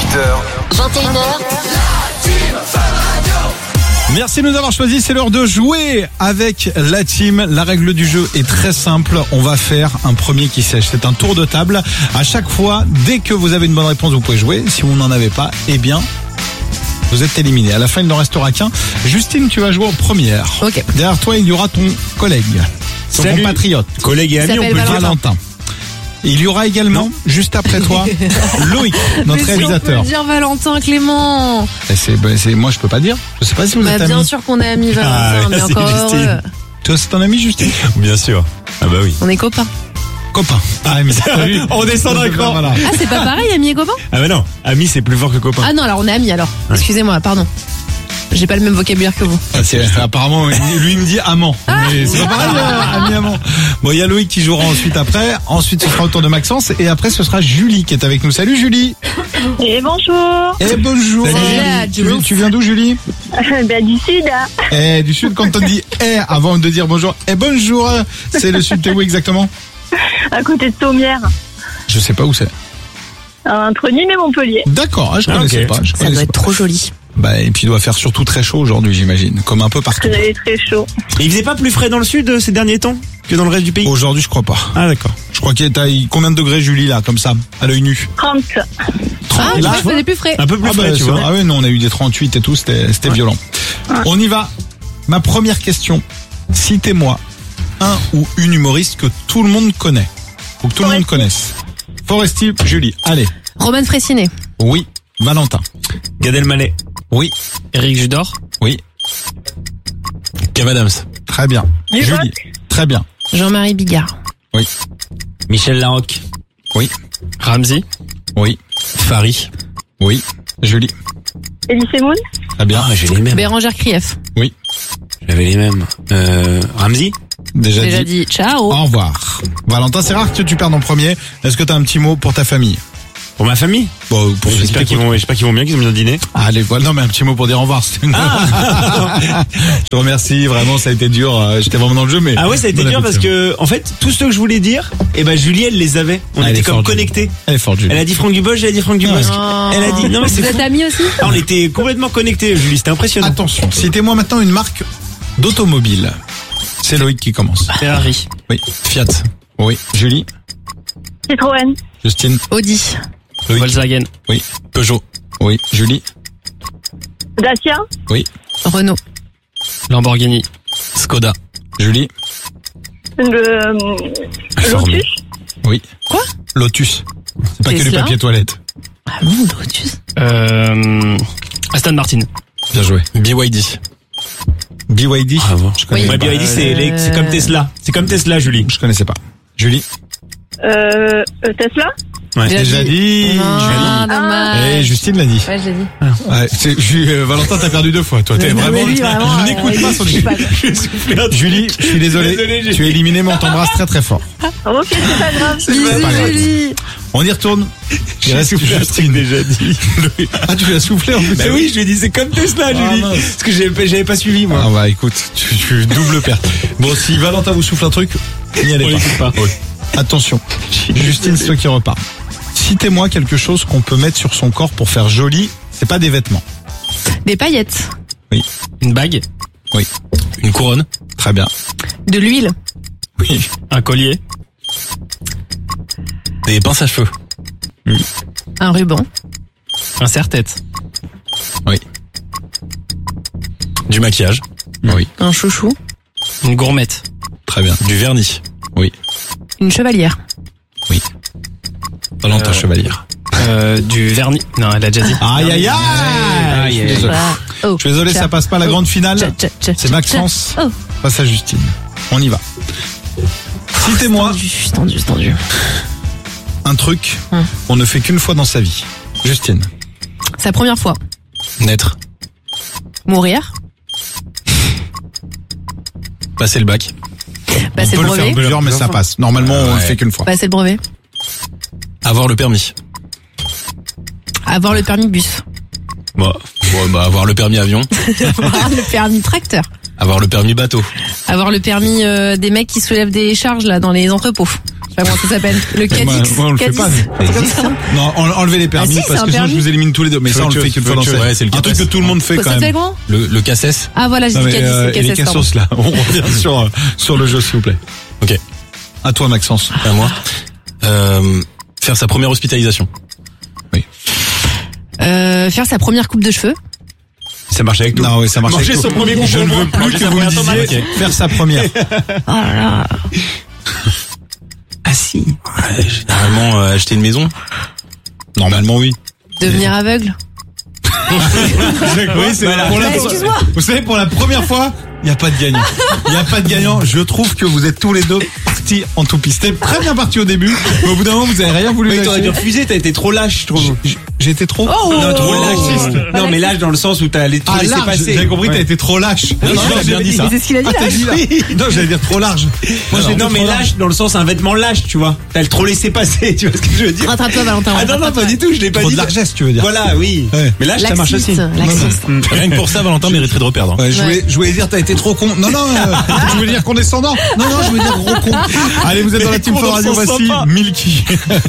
18h, 21h, Merci de nous avoir choisis, c'est l'heure de jouer avec la team. La règle du jeu est très simple, on va faire un premier qui sèche. C'est un tour de table. À chaque fois, dès que vous avez une bonne réponse, vous pouvez jouer. Si vous n'en avez pas, eh bien, vous êtes éliminé. À la fin, il n'en restera qu'un. Justine, tu vas jouer en première. Ok. Derrière toi, il y aura ton collègue, ton Salut. compatriote, Collègue et ami, on peut le dire. Valentin. Il y aura également, juste après toi, Loïc, notre réalisateur. On peut dire Valentin, Clément. Et moi, je peux pas dire. Je sais pas si vous êtes Bien amis. sûr qu'on est amis, Valentin, Ah, mais c'est encore Justine. heureux. Toi, c'est ton ami, Justine? Bien sûr. Ah bah oui. On est copains. Copain. Ah, mais c'est pas lui. On descend d'un cran. Voilà. Ah, c'est pas pareil, amis et copains? Ah bah non, ami c'est plus fort que copain. Ah non, alors on est amis alors. Ouais. Excusez-moi, pardon. J'ai pas le même vocabulaire que vous. Apparemment, lui, il me dit amant. Mais c'est pas pareil, ami amant. Bon, il y a Loïc qui jouera ensuite après. Ensuite, ce sera au tour de Maxence. Et après, ce sera Julie qui est avec nous. Salut, Julie. Et bonjour. Eh, bonjour. Salut, Julie. Tu viens d'où, Julie? Ben, du sud, hein. Eh, du sud, quand on dit avant de dire bonjour. Eh, bonjour. C'est le sud, t'es où exactement? À côté de Sommières, Je sais pas où c'est. entre Nîmes et Montpellier. D'accord, je Ah, connaissais ok. pas. Je Ça connaissais doit être pas. trop joli. Bah, et puis il doit faire surtout très chaud aujourd'hui, j'imagine. Comme un peu partout. Vous avez très chaud. Et il faisait pas plus frais dans le sud ces derniers temps que dans le reste du pays? Aujourd'hui, je crois pas. Ah d'accord. Je crois qu'il est à combien de degrés, Julie, là, comme ça, à l'œil nu? 30. Ah, tu Là, vois, je faisais plus frais. Un peu plus frais, tu c'est vois. vrai. Ah oui, nous on a eu des 38 et tout, c'était violent. On y va. Ma première question. Citez-moi un ou une humoriste que tout le monde connaît. Ou que tout le monde connaisse. Foresti, Julie. Allez. Roman Fressinet. Oui. Valentin. Gad Elmaleh. Oui. Éric Judor. Oui. Kev Adams. Très bien. Et Julie. Très bien. Jean-Marie Bigard. Oui. Michel Larocque. Oui. Ramsey. Oui. Farid. Oui. Julie. Elie Semoun. Très bien. Ah j'ai les mêmes. Bérangère Krief. Oui. J'avais les mêmes. Ramsey. Déjà Déjà dit. dit ciao. Au revoir. Valentin, c'est rare que tu perdes en premier. Est-ce que tu as un petit mot pour ta famille? Pour ma famille. Bon, pour ceux qui J'espère qu'ils t'écoutent. vont bien, qu'ils ont bien dîné. Allez, voilà, non, mais un petit mot pour dire au revoir. Je te remercie, vraiment, ça a été dur. J'étais vraiment dans le jeu, mais. Ah ouais, ça a été Bon dur parce appétit. que en fait, tous ceux que je voulais dire, eh ben Julie elle les avait. On Elle était est comme forte, connectés. Elle est forte, Julie. Elle a dit Franck Dubosc, j'ai dit Franck Dubosc. Oh. Elle a dit non mais c'est Vous fou. êtes amis aussi? Ah, on était complètement connectés, Julie, c'était impressionnant. Attention, citez-moi maintenant une marque d'automobile. C'est Loïc qui commence. Ferrari. Oui. Fiat. Oui. Julie. Citroën. Justine. Audi. Loïc. Volkswagen. Oui. Peugeot. Oui. Julie. Dacia. Oui. Renault. Lamborghini. Skoda. Julie. Lotus. Oui. Quoi? Lotus. C'est pas que du Tesla. papier toilette. Ah bon, Lotus. Aston Martin. Bien joué. BYD. BYD. Bravo. Je connais Ouais, pas. BYD c'est comme Tesla. C'est comme Tesla, Julie. Je connaissais pas. Julie. Tesla. Ouais. Déjà dit. Non, Julie. dommage. Eh, Justine l'a dit. Ouais, je l'ai dit. Ouais, Valentin, t'as perdu 2 fois. Toi, t'es Mais vraiment. lui, vraiment, je n'écoute pas son je sais pas. Julie, je suis désolé. Désolé, Tu es éliminé, mais on t'embrasse très très fort. Ok, c'est pas grave. Bisous, pas grave. Julie. On y retourne. Il reste Justine. déjà dit. Ah, tu l'as soufflé en plus. Bah oui, je lui ai dit c'est comme Tesla, Julie. mince. Parce que j'avais pas suivi moi. Ah bah écoute, tu double perte. Bon, si Valentin vous souffle un truc, n'y allez On l'écoute pas. Ouais. Attention. Justine, c'est toi qui repart. Citez-moi quelque chose qu'on peut mettre sur son corps pour faire joli. C'est pas des vêtements. Des paillettes. Une bague. Oui. Une couronne. Très bien. De l'huile. Oui. Un collier. Des pinces à cheveux. Un ruban. Un serre-tête. Du maquillage. Oui. Un chouchou. Une gourmette. Très bien. Du vernis. Oui. Une chevalière. Valentin Chevalier. Du vernis. Non, elle a déjà dit. Aïe aïe aïe. Je suis désolé. Ah, oh, Je suis désolé, ça passe pas la grande finale. C'est Maxence Oh. face à Justine. On y va. Citez-moi Tendu. un truc qu'on ne fait qu'une fois dans sa vie. Justine. Sa première fois. Naître. Mourir. Passer le bac. Passer on le peut le faire brevet. plusieurs, mais ça passe. Normalement, on le fait qu'une fois. Passer le brevet. Avoir le permis. Avoir le permis bus. Bon, avoir le permis avion. Avoir le permis tracteur. Avoir le permis bateau. Avoir le permis des mecs qui soulèvent des charges là dans les entrepôts. pas comment ça s'appelle. Le Moi, Cadix. on le fait pas. Un truc comme ça, non Non, enlevez les permis Ah si, parce c'est que un sinon je permis. vous élimine tous les deux. Mais ça, on le fait qu'une fois dans sa vie. Ouais, c'est le Un truc que CAPES. tout le monde fait Ça quand s'appelle même. comment Le CACES. Ah voilà, j'ai Non, dit mais, Cadix, c'est et les Cadix, pardon. cassos là, on revient sur le jeu s'il vous plaît. Ok. À toi Maxence. À moi. Faire sa première hospitalisation. Faire sa première coupe de cheveux. Ça marche avec nous. Non, oui, ça marche. Manger avec son tout. premier Je ne concombre. veux plus Manger que sa vous me première tomate. disiez faire sa première. Oh là là. Ah si. Généralement, acheter une maison. Normalement oui. Devenir aveugle. Oui, c'est pour la- Bah, excuse-moi. Vous savez, pour la première fois, il n'y a pas de gagnant. Il n'y a pas de gagnant. Je trouve que vous êtes tous les deux partis en toupie. C'était très bien parti au début, mais au bout d'un moment, vous n'avez rien voulu Mec, t'aurais dû lâcher. refuser, t'as été trop lâche, je trouve. J'ai été trop. Non, trop Oh. lâchiste. Non, mais lâche dans le sens où t'as trop Ah, laissé large. passer. J'avais compris, t'as été trop lâche. Non, non, j'ai bien dit ça. Mais c'est ce qu'il a dit, Ah, t'as là. dit là. Non, j'allais dire trop large. Moi, j'ai Non, mais lâche dans le sens un vêtement lâche, tu vois. T'as le trop laissé passer, tu vois ce que je veux dire. Rattrape-toi, Valentin. Ah non, non, pas du tout, je l'ai pas Trop dit. de largesse, tu veux dire. Voilà, oui. Ouais. Mais lâche, ça marche aussi. Laxiste. Rien que pour ça, Valentin mériterait de reperdre. Ouais, je voulais dire t'as été trop con. Non, non, je voulais dire condescendant. Non, non, je voulais dire gros con. Allez, vous êtes dans la team cons Fun dans le Radio, sens voici sympa. Milky.